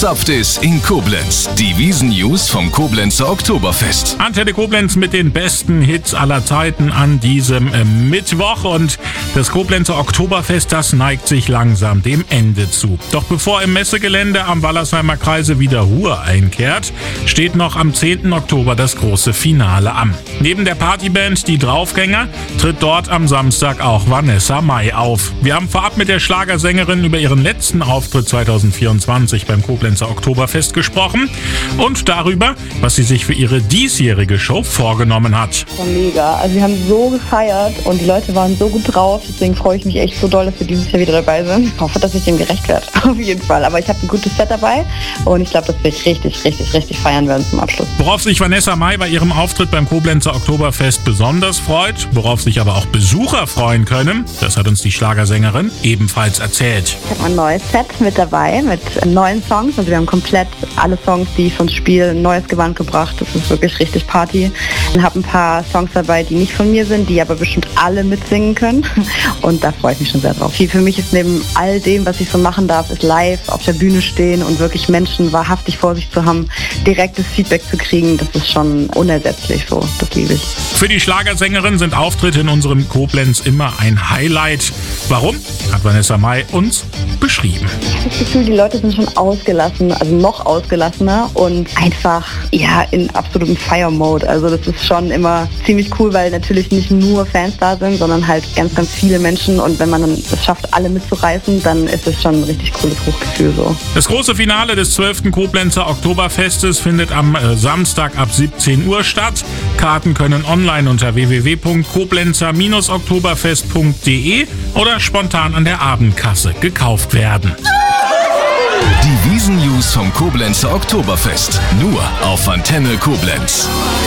gezapft ist in Koblenz. Die Wiesn-News vom Koblenzer Oktoberfest. Antenne Koblenz mit den besten Hits aller Zeiten an diesem Mittwoch. Und das Koblenzer Oktoberfest, das neigt sich langsam dem Ende zu. Doch bevor im Messegelände am Wallersheimer Kreise wieder Ruhe einkehrt, steht noch am 10. Oktober das große Finale an. Neben der Partyband Die Draufgänger tritt dort am Samstag auch Vanessa Mai auf. Wir haben vorab mit der Schlagersängerin über ihren letzten Auftritt 2024 beim Koblenzer Oktoberfest gesprochen und darüber, was sie sich für ihre diesjährige Show vorgenommen hat. Das war mega. Also wir haben so gefeiert und die Leute waren so gut drauf. Deswegen freue ich mich echt so doll, dass wir dieses Jahr wieder dabei sind. Ich hoffe, dass ich dem gerecht werde. Auf jeden Fall. Aber ich habe ein gutes Set dabei und ich glaube, dass wir richtig feiern werden zum Abschluss. Worauf sich Vanessa Mai bei ihrem Auftritt beim Koblenzer Oktoberfest besonders freut, worauf sich aber auch Besucher freuen können, das hat uns die Schlagersängerin ebenfalls erzählt. Ich habe ein neues Set mit dabei, mit neuen Songs. Also wir haben komplett alle Songs, die ich von Spiel, ein neues Gewand gebracht. Das ist wirklich richtig Party. Ich habe ein paar Songs dabei, die nicht von mir sind, die aber bestimmt alle mitsingen können. Und da freue ich mich schon sehr drauf. Für mich ist neben all dem, was ich so machen darf, ist live auf der Bühne stehen und wirklich Menschen wahrhaftig vor sich zu haben, direktes Feedback zu kriegen. Das ist schon unersetzlich so. Das liebe ich. Für die Schlagersängerin sind Auftritte in unserem Koblenz immer ein Highlight. Warum? Hat Vanessa Mai uns beschrieben. Ich habe das Gefühl, die Leute sind schon ausgelassen, also noch ausgelassener und einfach in absolutem Fire-Mode. Also das ist schon immer ziemlich cool, weil natürlich nicht nur Fans da sind, sondern halt ganz viele Menschen. Und wenn man dann es schafft, alle mitzureißen, dann ist es schon ein richtig cooles Hochgefühl so. Das große Finale des 12. Koblenzer Oktoberfestes findet am Samstag ab 17 Uhr statt. Karten können online unter www.koblenzer-oktoberfest.de oder spontan an der Abendkasse gekauft werden. Die Wiesn-News vom Koblenzer Oktoberfest. Nur auf Antenne Koblenz.